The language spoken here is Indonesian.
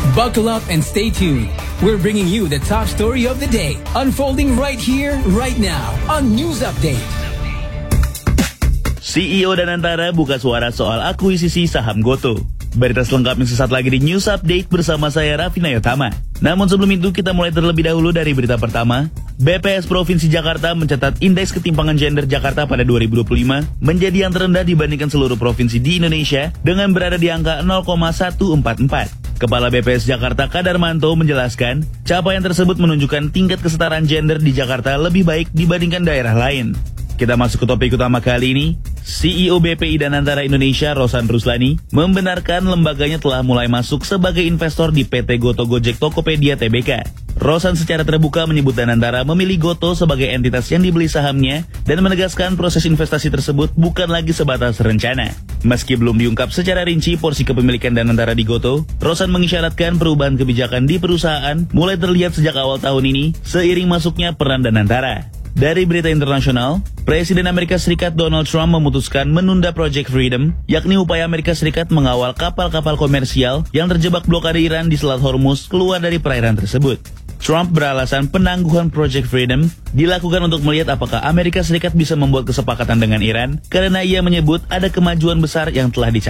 Buckle up and stay tuned. We're bringing you the top story of the day, unfolding right here, right now, on News Update. CEO Danantara buka suara soal akuisisi saham Gotoh. Berita selengkapnya sesaat lagi di News Update bersama saya Raffi Nayotama. Namun sebelum itu kita mulai terlebih dahulu dari berita pertama. BPS Provinsi Jakarta mencatat indeks ketimpangan gender Jakarta pada 2025 menjadi yang terendah dibandingkan seluruh provinsi di Indonesia dengan berada di angka 0,144. Kepala BPS Jakarta Kadarmanto menjelaskan, capaian tersebut menunjukkan tingkat kesetaraan gender di Jakarta lebih baik dibandingkan daerah lain. Kita masuk ke topik utama kali ini. CEO BPI Danantara Indonesia Rosan Ruslani membenarkan lembaganya telah mulai masuk sebagai investor di PT Gotoh Gojek Tokopedia Tbk. Rosan secara terbuka menyebut Danantara memilih Gotoh sebagai entitas yang dibeli sahamnya dan menegaskan proses investasi tersebut bukan lagi sebatas rencana. Meski belum diungkap secara rinci porsi kepemilikan Danantara di Gotoh, Rosan mengisyaratkan perubahan kebijakan di perusahaan mulai terlihat sejak awal tahun ini seiring masuknya peran Danantara. Dari berita internasional, Presiden Amerika Serikat Donald Trump memutuskan menunda Project Freedom, yakni upaya Amerika Serikat mengawal kapal-kapal komersial yang terjebak blokade Iran di Selat Hormuz keluar dari perairan tersebut. Trump beralasan penangguhan Project Freedom dilakukan untuk melihat apakah Amerika Serikat bisa membuat kesepakatan dengan Iran karena ia menyebut ada kemajuan besar yang telah dicapai.